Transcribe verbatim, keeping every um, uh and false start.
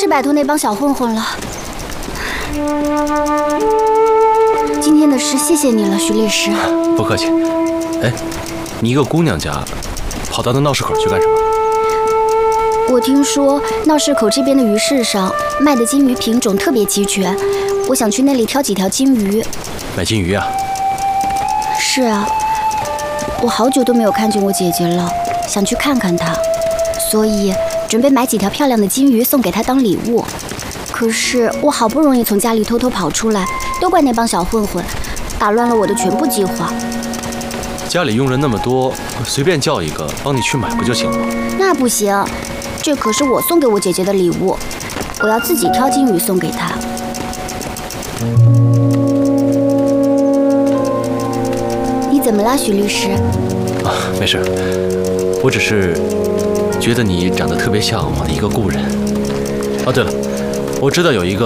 是摆脱那帮小混混了。今天的事谢谢你了，徐律师。 不客气。哎，你一个姑娘家，跑到那闹市口去干什么？ 我听说闹市口这边的鱼市上卖的金鱼品种特别齐全，我想去那里挑几条金鱼。 买金鱼啊？ 是啊，我好久都没有看见我姐姐了，想去看看她，所以准备买几条漂亮的金鱼送给她当礼物。可是我好不容易从家里偷偷跑出来，都怪那帮小混混，打乱了我的全部计划。 家里佣人那么多，随便叫一个帮你去买不就行了？ 那不行，这可是我送给我姐姐的礼物，我要自己挑金鱼送给她。你怎么了，徐律师？ 啊，没事，我只是觉得你长得特别像我的一个故人。哦，对了，我知道有一个